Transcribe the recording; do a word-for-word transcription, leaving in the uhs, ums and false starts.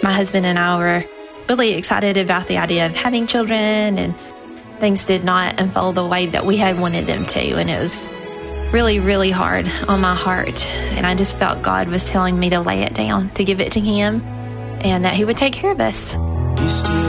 My husband and I were really excited about the idea of having children, and things did not unfold the way that we had wanted them to. And it was really, really hard on my heart. And I just felt God was telling me to lay it down, to give it to Him, and that He would take care of us.